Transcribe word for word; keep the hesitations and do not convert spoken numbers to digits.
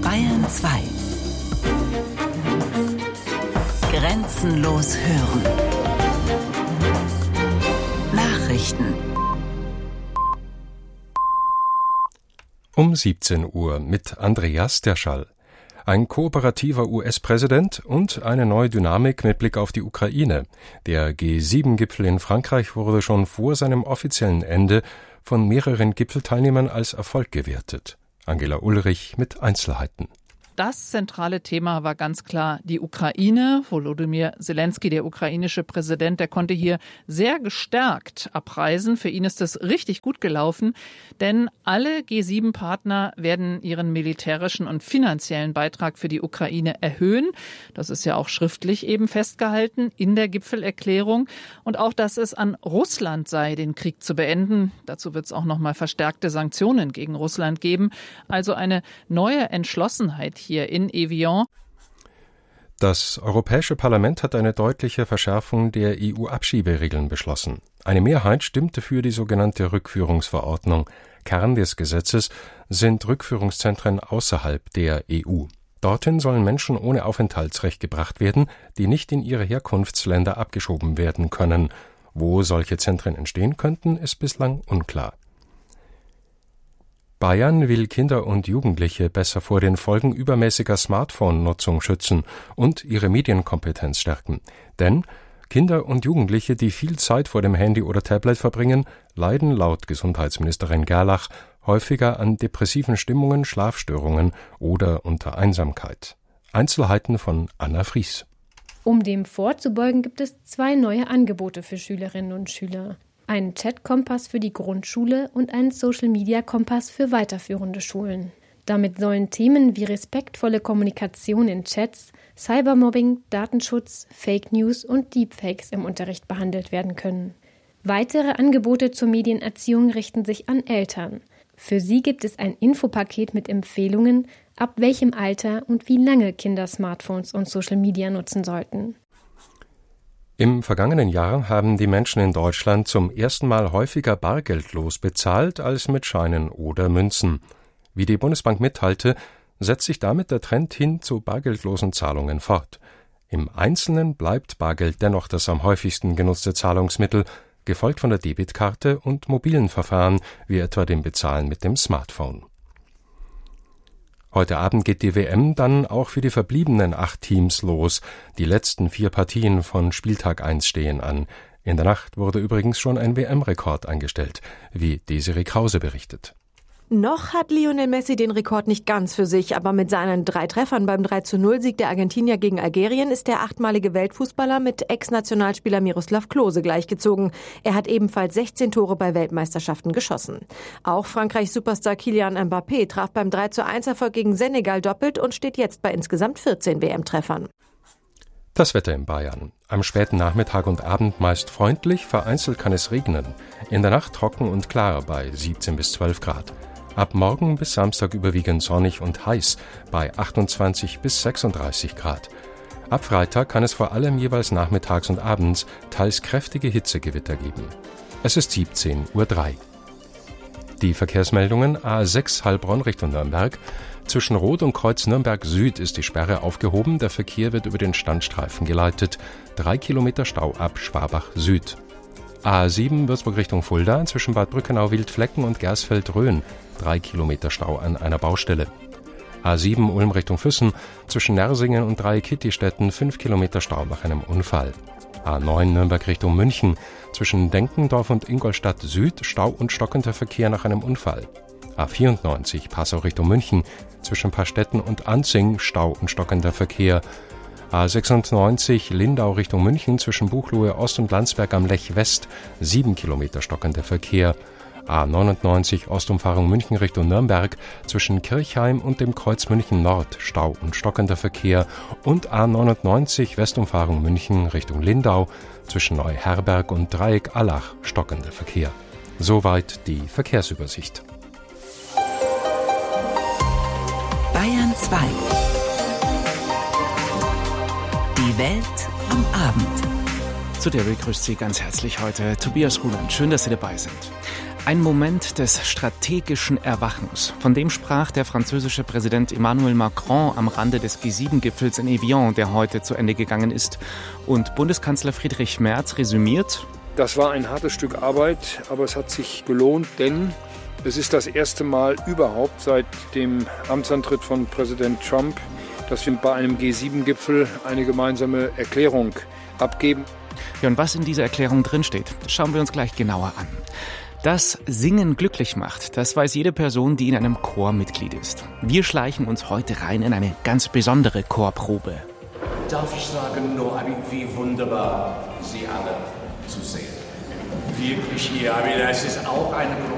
Bayern zwei. Grenzenlos hören. Nachrichten. Um siebzehn Uhr mit Andreas Derschall. Ein kooperativer U S-Präsident und eine neue Dynamik mit Blick auf die Ukraine. Der G sieben Gipfel in Frankreich wurde schon vor seinem offiziellen Ende von mehreren Gipfelteilnehmern als Erfolg gewertet. Angela Ulrich mit Einzelheiten. Das zentrale Thema war ganz klar die Ukraine. Volodymyr Zelensky, der ukrainische Präsident, der konnte hier sehr gestärkt abreisen. Für ihn ist es richtig gut gelaufen, denn alle G sieben Partner werden ihren militärischen und finanziellen Beitrag für die Ukraine erhöhen. Das ist ja auch schriftlich eben festgehalten in der Gipfelerklärung. Und auch, dass es an Russland sei, den Krieg zu beenden. Dazu wird es auch noch mal verstärkte Sanktionen gegen Russland geben. Also eine neue Entschlossenheit hier in Evian. Das Europäische Parlament hat eine deutliche Verschärfung der E U-Abschieberegeln beschlossen. Eine Mehrheit stimmte für die sogenannte Rückführungsverordnung. Kern des Gesetzes sind Rückführungszentren außerhalb der E U. Dorthin sollen Menschen ohne Aufenthaltsrecht gebracht werden, die nicht in ihre Herkunftsländer abgeschoben werden können. Wo solche Zentren entstehen könnten, ist bislang unklar. Bayern will Kinder und Jugendliche besser vor den Folgen übermäßiger Smartphone-Nutzung schützen und ihre Medienkompetenz stärken. Denn Kinder und Jugendliche, die viel Zeit vor dem Handy oder Tablet verbringen, leiden laut Gesundheitsministerin Gerlach häufiger an depressiven Stimmungen, Schlafstörungen oder unter Einsamkeit. Einzelheiten von Anna Fries. Um dem vorzubeugen, gibt es zwei neue Angebote für Schülerinnen und Schüler. Einen Chat-Kompass für die Grundschule und einen Social-Media-Kompass für weiterführende Schulen. Damit sollen Themen wie respektvolle Kommunikation in Chats, Cybermobbing, Datenschutz, Fake News und Deepfakes im Unterricht behandelt werden können. Weitere Angebote zur Medienerziehung richten sich an Eltern. Für sie gibt es ein Infopaket mit Empfehlungen, ab welchem Alter und wie lange Kinder Smartphones und Social Media nutzen sollten. Im vergangenen Jahr haben die Menschen in Deutschland zum ersten Mal häufiger bargeldlos bezahlt als mit Scheinen oder Münzen. Wie die Bundesbank mitteilte, setzt sich damit der Trend hin zu bargeldlosen Zahlungen fort. Im Einzelnen bleibt Bargeld dennoch das am häufigsten genutzte Zahlungsmittel, gefolgt von der Debitkarte und mobilen Verfahren, wie etwa dem Bezahlen mit dem Smartphone. Heute Abend geht die W M dann auch für die verbliebenen acht Teams los. Die letzten vier Partien von Spieltag eins stehen an. In der Nacht wurde übrigens schon ein W M-Rekord eingestellt, wie Desiree Krause berichtet. Noch hat Lionel Messi den Rekord nicht ganz für sich, aber mit seinen drei Treffern beim drei zu null Sieg der Argentinier gegen Algerien ist der achtmalige Weltfußballer mit Ex-Nationalspieler Miroslav Klose gleichgezogen. Er hat ebenfalls sechzehn Tore bei Weltmeisterschaften geschossen. Auch Frankreichs Superstar Kylian Mbappé traf beim drei zu eins Erfolg gegen Senegal doppelt und steht jetzt bei insgesamt vierzehn W M-Treffern. Das Wetter in Bayern. Am späten Nachmittag und Abend meist freundlich, vereinzelt kann es regnen. In der Nacht trocken und klar bei siebzehn bis zwölf Grad. Ab morgen bis Samstag überwiegend sonnig und heiß bei achtundzwanzig bis sechsunddreißig Grad. Ab Freitag kann es vor allem jeweils nachmittags und abends teils kräftige Hitzegewitter geben. Es ist siebzehn Uhr drei. Die Verkehrsmeldungen: A sechs Heilbronn Richtung Nürnberg. Zwischen Rot und Kreuz Nürnberg Süd ist die Sperre aufgehoben. Der Verkehr wird über den Standstreifen geleitet. Drei Kilometer Stau ab Schwabach Süd. A sieben Würzburg Richtung Fulda, zwischen Bad Brückenau-Wildflecken und Gersfeld-Rhön, drei Kilometer Stau an einer Baustelle. A sieben Ulm Richtung Füssen, zwischen Nersingen und Dreieck-Kittistetten, fünf Kilometer Stau nach einem Unfall. A neun Nürnberg Richtung München, zwischen Denkendorf und Ingolstadt Süd, Stau und stockender Verkehr nach einem Unfall. A vierundneunzig Passau Richtung München, zwischen Paarstetten und Anzing, Stau und stockender Verkehr. A sechsundneunzig Lindau Richtung München, zwischen Buchloe Ost und Landsberg am Lech West, sieben Kilometer stockender Verkehr. A neunundneunzig Ostumfahrung München Richtung Nürnberg, zwischen Kirchheim und dem Kreuz München Nord, Stau und stockender Verkehr. Und A neunundneunzig Westumfahrung München Richtung Lindau, zwischen Neuherberg und Dreieck Allach, stockender Verkehr. Soweit die Verkehrsübersicht. Bayern zwei. Die Welt am Abend. Zu der begrüßt Sie ganz herzlich heute Tobias Ruland. Schön, dass Sie dabei sind. Ein Moment des strategischen Erwachens. Von dem sprach der französische Präsident Emmanuel Macron am Rande des G sieben Gipfels in Evian, der heute zu Ende gegangen ist. Und Bundeskanzler Friedrich Merz resümiert: Das war ein hartes Stück Arbeit, aber es hat sich gelohnt, denn es ist das erste Mal überhaupt seit dem Amtsantritt von Präsident Trump, dass wir bei einem G sieben Gipfel eine gemeinsame Erklärung abgeben. Ja, und was in dieser Erklärung drinsteht, schauen wir uns gleich genauer an. Dass Singen glücklich macht, das weiß jede Person, die in einem Chor Mitglied ist. Wir schleichen uns heute rein in eine ganz besondere Chorprobe. Darf ich sagen, Noabi, wie wunderbar Sie alle zu sehen. Wirklich hier, aber es ist auch eine